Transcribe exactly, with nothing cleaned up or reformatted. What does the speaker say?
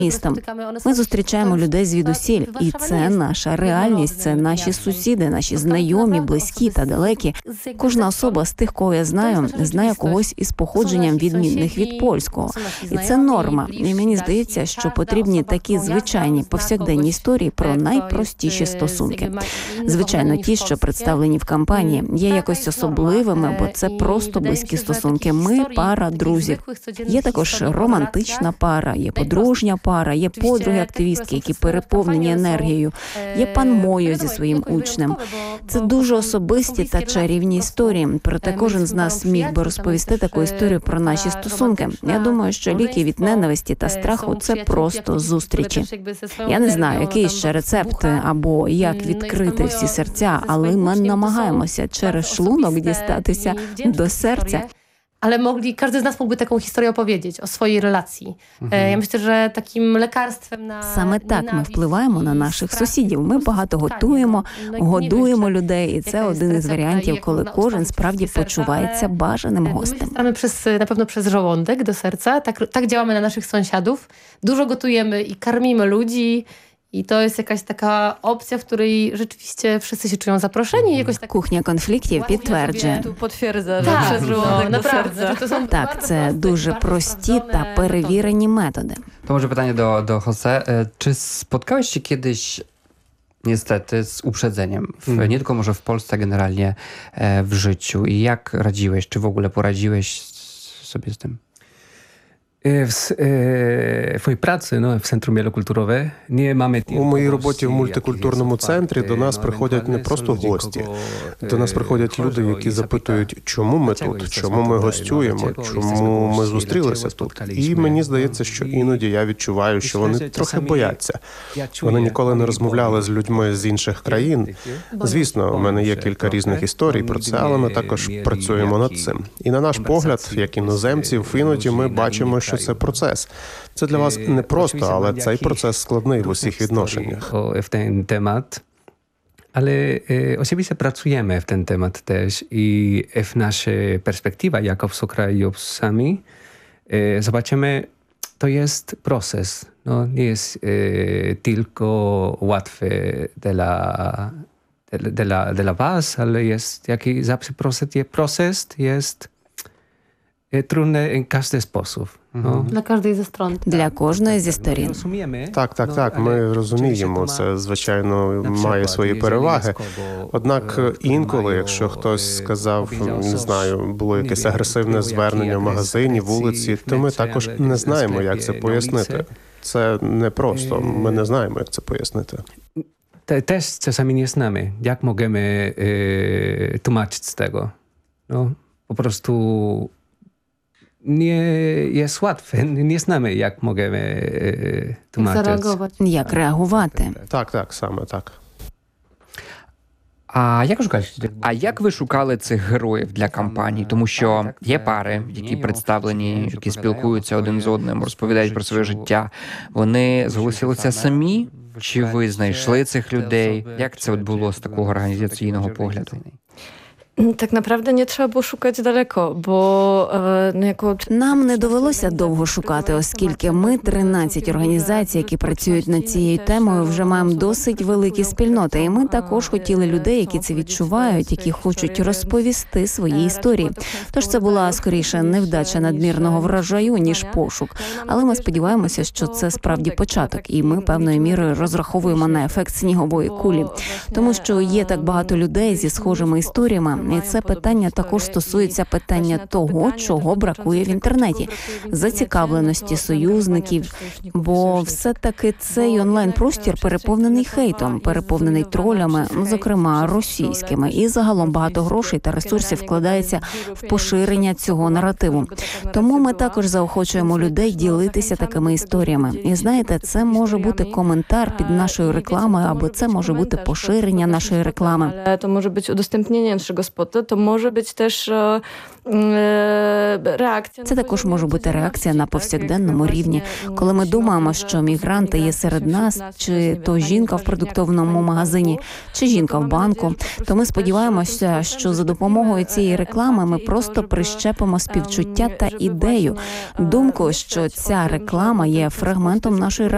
містом. Ми зустрічаємо людей звідусіль, і це наша реальність, це наші сусіди, наші знайомі, близькі та далекі. Кожна особа з тих, кого я знаю, знає когось із походженням відмінних від польського. І це норма. І мені здається, що потрібні такі звичайні повсякденні історії про найпростіші стосунки. Звичайно, ті, що представлені в кампанії, є якось особливими, бо це просто близькі стосунки. Ми – пара друзів. Є також романтична пара, є подружня пара, є подруги-активістки, які переповнені енергією, є пан Мойо зі своїм учнем. Це дуже особисті та чарівні історії, проте кожен з нас міг би розповісти таку історію про наші стосунки. Я думаю, що ліки від ненависті та страху – це просто зустрічі. Я не знаю, який ще рецепт або як відкрити всі серця, але ми намагаємося через шлунок дістатися до серця. Ale mogli, każdy z nas mógłby taką historię opowiedzieć o swojej relacji. Ja myślę, że takim lekarstwem na Саме так ми впливаємо на наших сусідів. Ми багато готуємо, годуємо людей, і це один із варіантів, коли кожен справді почувається бажаним гостем. Staramy przez, na pewno przez żołądek do serca. Tak, tak działamy na naszych sąsiadów. Dużo gotujemy i karmimy ludzi. I to jest jakaś taka opcja, w której rzeczywiście wszyscy się czują zaproszeni. Jakoś tak... Кухня конфліктів підтверджує. Так, no, naprawdę. To są Так, це дуже прості та перевірені методи. To może pytanie do, do Jose. E, Czy spotkałeś się kiedyś, niestety, z uprzedzeniem? W, Mhm. Nie tylko może w Polsce, a generalnie e, w życiu. I jak radziłeś? Czy w ogóle poradziłeś s- sobie z tym? W, s- e, w mojej pracy no, w Centrum Wielokulturowe nie mamy... У моїй роботі в мультикультурному центрі до нас приходять не просто гості. До нас приходять люди, які запитують, чому ми тут, чому ми гостюємо, чому ми зустрілися тут. І мені здається, що іноді я відчуваю, що вони трохи бояться. Вони ніколи не розмовляли з людьми з інших країн. Звісно, у мене є кілька різних історій про це, але ми також працюємо над цим. І на наш погляд, як іноземців, іноді ми бачимо, що це процес. Це для вас не просто, але цей процес складний в усіх відношеннях. w ten temat, ale e, osobiście pracujemy w ten temat też i w nasza perspektywa jako wsokrajowcami e, zobaczymy, to jest proces. No, nie jest e, tylko łatwy dla, dla, dla was, ale jest jaki zawsze proces, proces jest e, trudny w każdy sposób. No. Dla każdej ze stron. Для кожної зі сторін. Так, так, так, ми розуміємо, це, звичайно, має свої переваги. Однак інколи, якщо хтось сказав, не знаю, було якесь агресивне звернення в магазині, вулиці, то ми також не знаємо, як це пояснити. Це не просто, ми не знаємо, як це пояснити. Te, też czasami nie znamy, jak możemy e, tłumaczyć z tego. No, po prostu nie jest łatwe, nie znamy, jak możemy e, tłumaczyć. Zareagować. Як реагувати? Так, так, саме так. A jak szukaliście tych А як ви шукали цих героїв для кампанії? Тому що є пари, які представлені, які спілкуються один з одним, розповідають про своє життя. Вони зголосилися самі? Чи ви знайшли цих людей? Як це от було з такого організаційного погляду? Tak naprawdę nie trzeba było szukać daleko, bo e, no jako... Нам не довелося довго шукати, оскільки ми, тринадцять організацій, які працюють над цією темою, вже маємо досить великі спільноти. І ми також хотіли людей, які це відчувають, які хочуть розповісти свої історії. Тож це була, скоріше, невдача надмірного врожаю, ніж пошук. Але ми сподіваємося, що це справді початок, і ми певною мірою розраховуємо на ефект снігової кулі. Тому що є так багато людей зі схожими історіями, і це питання також стосується питання того, чого бракує в інтернеті. Зацікавленості союзників, бо все-таки цей онлайн-простір переповнений хейтом, переповнений тролями, зокрема російськими, і загалом багато грошей та ресурсів вкладається в поширення цього наративу. Тому ми також заохочуємо людей ділитися такими історіями. І знаєте, це може бути коментар під нашою рекламою, або це може бути поширення нашої реклами. To może być udostępnienie naszego spotu, to może być też e, e, reakcja... Це також може бути реакція на повсякденному рівні. Коли ми думаємо, що мігранти є серед нас, чи то жінка в продуктовому магазині, чи жінка в банку, то ми сподіваємося, що за допомогою цієї реклами ми просто прищепимо співчуття та ідею, думку, що ця реклама є фрагментом нашої